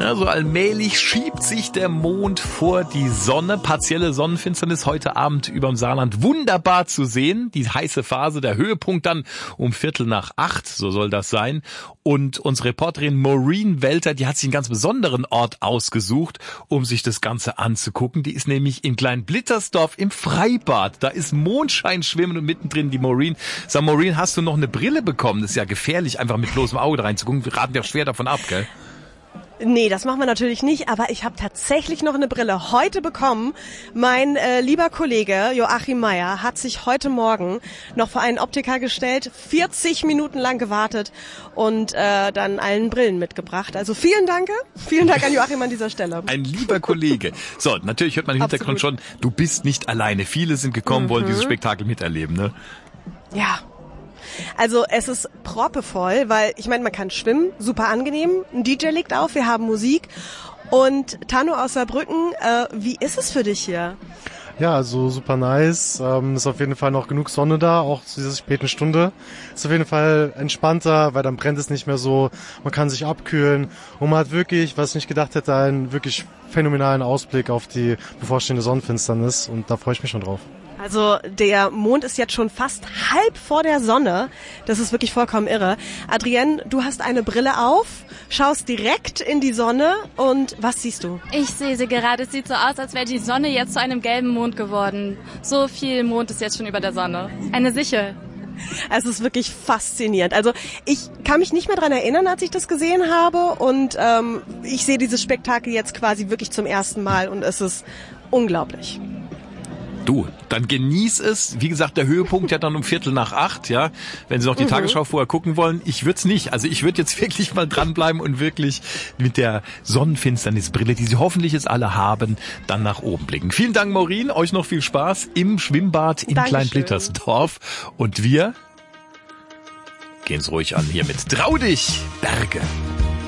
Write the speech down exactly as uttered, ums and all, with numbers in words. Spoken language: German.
Also allmählich schiebt sich der Mond vor die Sonne. Partielle Sonnenfinsternis heute Abend überm Saarland wunderbar zu sehen. Die heiße Phase, der Höhepunkt dann um Viertel nach acht, so soll das sein. Und unsere Reporterin Maureen Welter, die hat sich einen ganz besonderen Ort ausgesucht, um sich das Ganze anzugucken. Die ist nämlich in Klein-Blittersdorf im Freibad. Da ist Mondschein schwimmen und mittendrin die Maureen. Sag, Maureen, hast du noch eine Brille bekommen? Das ist ja gefährlich, einfach mit bloßem Auge da reinzugucken. Wir raten ja schwer davon ab, gell? Nee, das machen wir natürlich nicht, aber ich habe tatsächlich noch eine Brille heute bekommen. Mein äh, lieber Kollege Joachim Meyer hat sich heute Morgen noch vor einen Optiker gestellt, vierzig Minuten lang gewartet und äh, dann allen Brillen mitgebracht. Also vielen Dank, vielen Dank an Joachim an dieser Stelle. Ein lieber Kollege. So, natürlich hört man im Hintergrund schon, du bist nicht alleine. Viele sind gekommen, mhm. wollen dieses Spektakel miterleben, ne? Ja. Also es ist proppevoll, weil ich meine, man kann schwimmen, super angenehm, ein D J legt auf, wir haben Musik. Und Tano aus Saarbrücken, äh, wie ist es für dich hier? Ja, also super nice. Ähm, ist auf jeden Fall noch genug Sonne da, auch zu dieser späten Stunde. Ist auf jeden Fall entspannter, weil dann brennt es nicht mehr so. Man kann sich abkühlen und man hat wirklich, was ich nicht gedacht hätte, einen wirklich phänomenalen Ausblick auf die bevorstehende Sonnenfinsternis und da freue ich mich schon drauf. Also der Mond ist jetzt schon fast halb vor der Sonne. Das ist wirklich vollkommen irre. Adrienne, du hast eine Brille auf, schaust direkt in die Sonne und was siehst du? Ich sehe sie gerade. Es sieht so aus, als wäre die Sonne jetzt zu einem gelben Mond geworden. So viel Mond ist jetzt schon über der Sonne. Eine Sichel. Es ist wirklich faszinierend. Also ich kann mich nicht mehr dran erinnern, als ich das gesehen habe und ähm, ich sehe dieses Spektakel jetzt quasi wirklich zum ersten Mal und es ist unglaublich. Du, dann genieß es. Wie gesagt, der Höhepunkt ja dann um Viertel nach acht, ja. Wenn Sie noch die mhm. Tagesschau vorher gucken wollen, ich würde es nicht. Also ich würde jetzt wirklich mal dranbleiben und wirklich mit der Sonnenfinsternisbrille, die Sie hoffentlich jetzt alle haben, dann nach oben blicken. Vielen Dank, Maureen. Euch noch viel Spaß im Schwimmbad in Klein-Blittersdorf. Und wir gehen's ruhig an hier mit Trau dich, Berge.